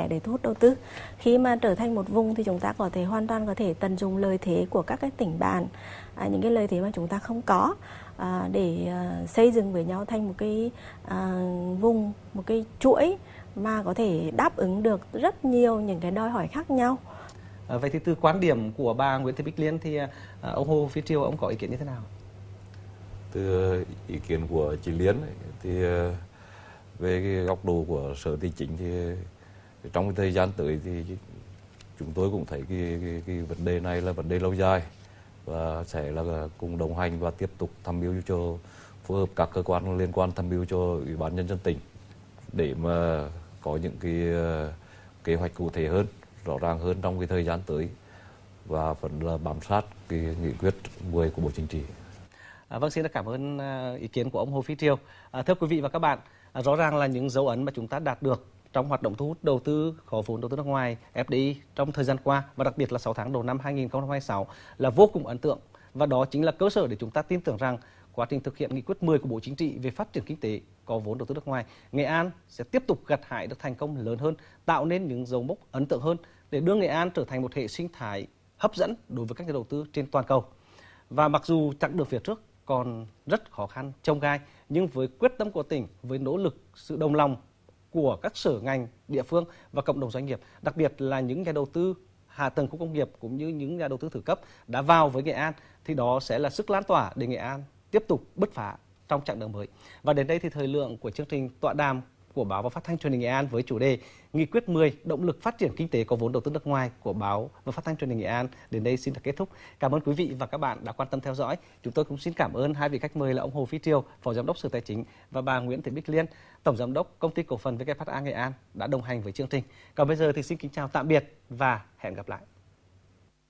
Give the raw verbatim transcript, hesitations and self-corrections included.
mẻ để thu hút đầu tư. Khi mà trở thành một vùng thì chúng ta có thể hoàn toàn có thể tận dụng lợi thế của các cái tỉnh bạn, à, những cái lợi thế mà chúng ta không có, à, để à, xây dựng với nhau thành một cái à, vùng, một cái chuỗi mà có thể đáp ứng được rất nhiều những cái đòi hỏi khác nhau. À, vậy thì từ quan điểm của bà Nguyễn Thị Bích Liên thì à, ông Hồ Phi Triều ông có ý kiến như thế nào? Từ ý kiến của chị Liên ấy, thì về cái góc độ của Sở Tài chính thì trong cái thời gian tới thì chúng tôi cũng thấy cái, cái, cái vấn đề này là vấn đề lâu dài và sẽ là cùng đồng hành và tiếp tục tham mưu cho phối hợp các cơ quan liên quan tham mưu cho Ủy ban Nhân dân tỉnh để mà có những cái kế hoạch cụ thể hơn, rõ ràng hơn trong cái thời gian tới và vẫn là bám sát cái nghị quyết mười của Bộ Chính trị. À, vâng, xin cảm ơn ý kiến của ông Hồ Phi Triều. À, thưa quý vị và các bạn, à, rõ ràng là những dấu ấn mà chúng ta đạt được trong hoạt động thu hút đầu tư có vốn đầu tư nước ngoài F D I trong thời gian qua và đặc biệt là sáu tháng đầu năm hai nghìn không trăm hai mươi sáu là vô cùng ấn tượng, và đó chính là cơ sở để chúng ta tin tưởng rằng quá trình thực hiện nghị quyết mười của Bộ Chính trị về phát triển kinh tế có vốn đầu tư nước ngoài, Nghệ An sẽ tiếp tục gặt hái được thành công lớn hơn, tạo nên những dấu mốc ấn tượng hơn để đưa Nghệ An trở thành một hệ sinh thái hấp dẫn đối với các nhà đầu tư trên toàn cầu. Và mặc dù chặng đường phía trước còn rất khó khăn, chông gai, nhưng với quyết tâm của tỉnh, với nỗ lực, sự đồng lòng của các sở ngành, địa phương và cộng đồng doanh nghiệp, đặc biệt là những nhà đầu tư hạ tầng khu công nghiệp cũng như những nhà đầu tư thứ cấp đã vào với Nghệ An, thì đó sẽ là sức lan tỏa để Nghệ An tiếp tục bứt phá trong chặng đường mới. Và đến đây thì thời lượng của chương trình tọa đàm của Báo và Phát thanh Truyền hình Nghệ An với chủ đề Nghị quyết mười động lực phát triển kinh tế có vốn đầu tư nước ngoài của Báo và Phát thanh Truyền hình Nghệ An đến đây xin được kết thúc. Cảm ơn quý vị và các bạn đã quan tâm theo dõi. Chúng tôi cũng xin cảm ơn hai vị khách mời là ông Hồ Phi Triều, Phó Giám đốc Sở Tài chính, và bà Nguyễn Thị Bích Liên, Tổng Giám đốc Công ty Cổ phần vê kép hát a Nghệ An đã đồng hành với chương trình. Còn bây giờ thì xin kính chào tạm biệt và hẹn gặp lại.